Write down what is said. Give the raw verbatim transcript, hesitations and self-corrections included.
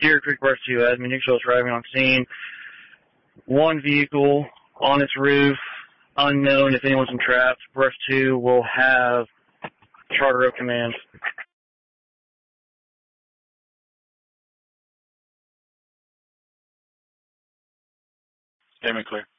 Deer Creek Berth two, admin. Neutral is arriving on scene. One vehicle on its roof, unknown if anyone's entrapped. Berth two will have Charter Oak command. Statement clear.